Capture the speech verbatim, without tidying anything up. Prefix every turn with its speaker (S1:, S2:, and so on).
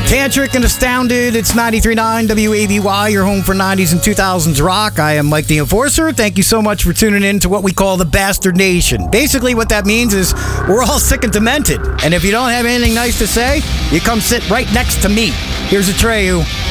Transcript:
S1: Tantric and Astounded, it's ninety-three point nine W A B Y, your home for nineties and two thousands rock. I am Mike the Enforcer. Thank you so much for tuning in to what we call the Bastard Nation. Basically, what that means is we're all sick and demented. And if you don't have anything nice to say, you come sit right next to me. Here's Atreyu.